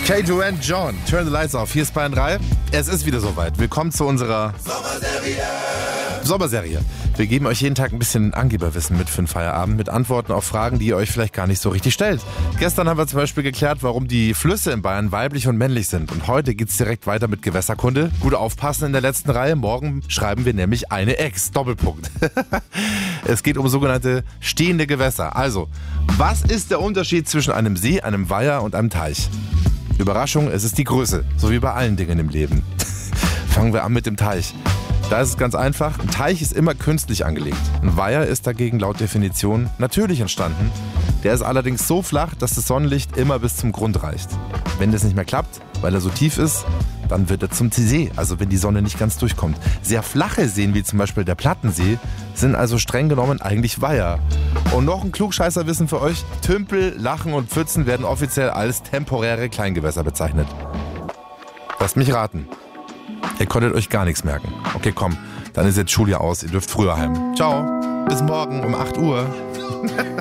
K2 and John, Turn the Lights Off. Hier ist Bayern 3. Es ist wieder soweit. Willkommen zu unserer Sommerserie. Wir geben euch jeden Tag ein bisschen Angeberwissen mit für den Feierabend, mit Antworten auf Fragen, die ihr euch vielleicht gar nicht so richtig stellt. Gestern haben wir zum Beispiel geklärt, warum die Flüsse in Bayern weiblich und männlich sind. Und heute geht's direkt weiter mit Gewässerkunde. Gut aufpassen in der letzten Reihe. Morgen schreiben wir nämlich eine Ex. Doppelpunkt. Es geht um sogenannte stehende Gewässer. Also, was ist der Unterschied zwischen einem See, einem Weiher und einem Teich? Überraschung, es ist die Größe, so wie bei allen Dingen im Leben. Fangen wir an mit dem Teich. Da ist es ganz einfach, ein Teich ist immer künstlich angelegt. Ein Weiher ist dagegen laut Definition natürlich entstanden. Der ist allerdings so flach, dass das Sonnenlicht immer bis zum Grund reicht. Wenn das nicht mehr klappt, weil er so tief ist, dann wird er zum See, also wenn die Sonne nicht ganz durchkommt. Sehr flache Seen, wie zum Beispiel der Plattensee, sind also streng genommen eigentlich Weiher. Und noch ein Klugscheißerwissen für euch: Tümpel, Lachen und Pfützen werden offiziell als temporäre Kleingewässer bezeichnet. Lasst mich raten. Ihr konntet euch gar nichts merken. Okay, komm, dann ist jetzt Schuljahr aus, ihr dürft früher heim. Ciao, bis morgen um 8 Uhr.